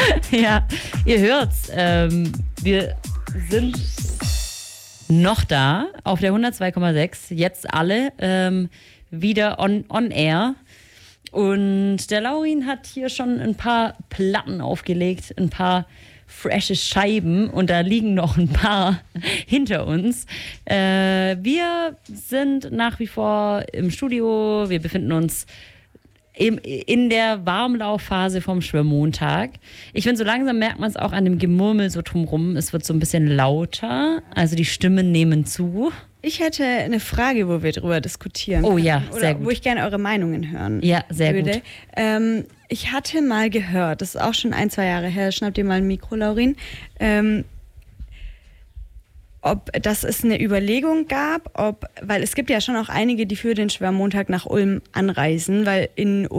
Ja, ihr hört's. Wir sind noch da auf der 102,6. Jetzt alle wieder on air. Und der Laurin hat hier schon ein paar Platten aufgelegt, ein paar frische Scheiben und da liegen noch ein paar hinter uns. Wir sind nach wie vor im Studio, wir befinden uns in der Warmlaufphase vom Schwimmmontag. Ich finde, so langsam merkt man es auch an dem Gemurmel so drumrum. Es wird so ein bisschen lauter, also die Stimmen nehmen zu. Ich hätte eine Frage, wo wir drüber diskutieren können. Oh ja, oder sehr gut. Wo ich gerne eure Meinungen hören Ja, sehr würde. gut. Ich hatte mal gehört, das ist auch schon 1-2 Jahre her, schnapp dir mal ein Mikro, Laurin, dass es eine Überlegung gab, weil es gibt ja schon auch einige, die für den Schwimmmontag nach Ulm anreisen, weil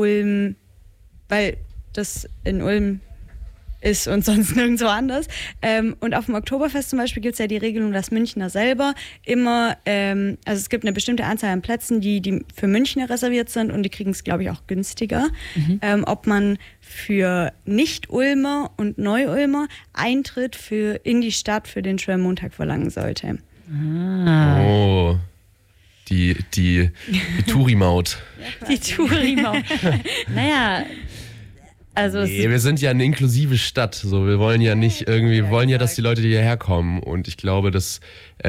das in Ulm ist und sonst nirgendwo anders. Und auf dem Oktoberfest zum Beispiel gibt es ja die Regelung, dass Münchner selber immer, also es gibt eine bestimmte Anzahl an Plätzen, die für Münchner reserviert sind und die kriegen es, glaube ich, auch günstiger. Ob man für Nicht-Ulmer und Neu-Ulmer Eintritt in die Stadt für den Schwimmmontag verlangen sollte. Oh. Die Touri-Maut. Die Touri-Maut. Naja, also wir sind ja eine inklusive Stadt. So, wir wollen ja nicht irgendwie, wir wollen ja, dass die Leute hierher kommen. Und ich glaube, dass,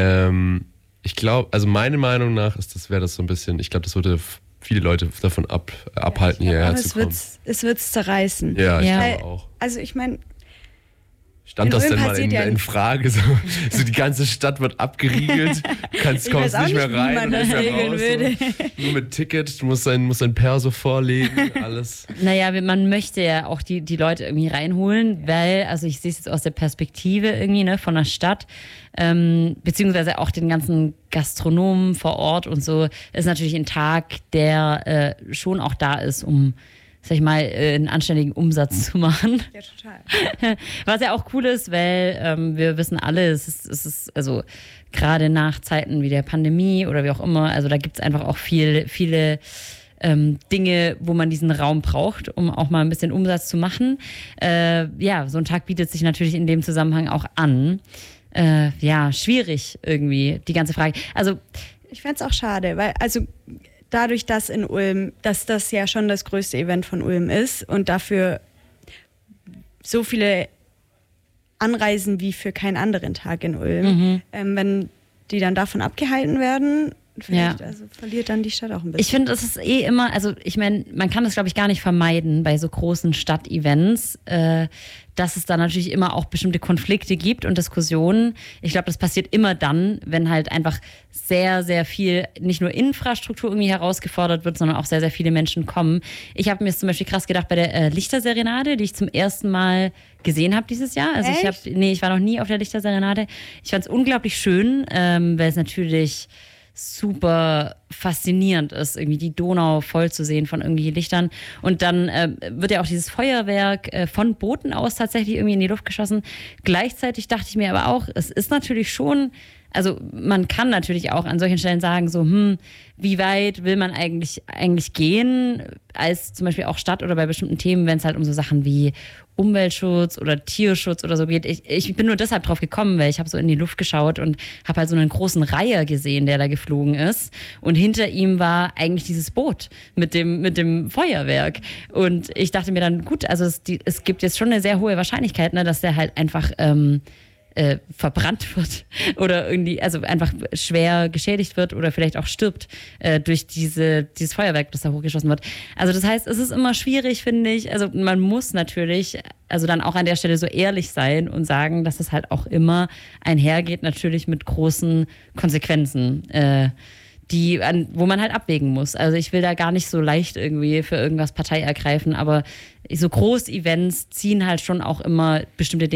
also meine Meinung nach wäre das so ein bisschen, ich glaube, das würde viele Leute davon abhalten, hierher zu kommen. Es wird's zerreißen. Ja, ich glaube auch. Also ich meine, stand das denn mal in Frage? So die ganze Stadt wird abgeriegelt, kommst nicht mehr rein, nicht mehr raus. So. Nur mit Ticket, du musst dein Perso vorlegen, alles. Naja, man möchte ja auch die Leute irgendwie reinholen, weil, also ich sehe es jetzt aus der Perspektive irgendwie, ne, von der Stadt, beziehungsweise auch den ganzen Gastronomen vor Ort und so, ist natürlich ein Tag, der schon auch da ist, um, sag ich mal, einen anständigen Umsatz zu machen. Ja, total. Was ja auch cool ist, weil wir wissen alle, es ist also gerade nach Zeiten wie der Pandemie oder wie auch immer, also da gibt es einfach auch viele Dinge, wo man diesen Raum braucht, um auch mal ein bisschen Umsatz zu machen. Ja, so ein Tag bietet sich natürlich in dem Zusammenhang auch an. Ja, schwierig irgendwie, die ganze Frage. Also ich fände es auch schade, weil dadurch, dass in Ulm, dass das ja schon das größte Event von Ulm ist und dafür so viele anreisen wie für keinen anderen Tag in Ulm, wenn die dann davon abgehalten werden, vielleicht verliert dann die Stadt auch ein bisschen. Ich finde, es ist immer, also ich meine, man kann das, glaube ich, gar nicht vermeiden bei so großen Stadtevents, dass es da natürlich immer auch bestimmte Konflikte gibt und Diskussionen. Ich glaube, das passiert immer dann, wenn halt einfach sehr, sehr viel, nicht nur Infrastruktur irgendwie herausgefordert wird, sondern auch sehr, sehr viele Menschen kommen. Ich habe mir zum Beispiel krass gedacht bei der Lichterserenade, die ich zum ersten Mal gesehen habe dieses Jahr. Also ich war noch nie auf der Lichterserenade. Ich fand es unglaublich schön, weil es natürlich super faszinierend ist, irgendwie die Donau voll zu sehen von irgendwelchen Lichtern. Und dann wird ja auch dieses Feuerwerk von Booten aus tatsächlich irgendwie in die Luft geschossen. Gleichzeitig dachte ich mir aber auch, es ist natürlich schon, also man kann natürlich auch an solchen Stellen sagen, so, wie weit will man eigentlich gehen, als zum Beispiel auch Stadt oder bei bestimmten Themen, wenn es halt um so Sachen wie Umweltschutz oder Tierschutz oder so geht. Ich bin nur deshalb drauf gekommen, weil ich habe so in die Luft geschaut und habe halt so einen großen Reiher gesehen, der da geflogen ist. Und hinter ihm war eigentlich dieses Boot mit dem Feuerwerk. Und ich dachte mir dann, gut, also es gibt jetzt schon eine sehr hohe Wahrscheinlichkeit, ne, dass der halt einfach verbrannt wird oder irgendwie, also einfach schwer geschädigt wird oder vielleicht auch stirbt durch dieses Feuerwerk, das da hochgeschossen wird. Also das heißt, es ist immer schwierig, finde ich. Also man muss natürlich, also dann auch an der Stelle so ehrlich sein und sagen, dass es halt auch immer einhergeht natürlich mit großen Konsequenzen, wo man halt abwägen muss. Also ich will da gar nicht so leicht irgendwie für irgendwas Partei ergreifen, aber so Groß-Events ziehen halt schon auch immer bestimmte Dinge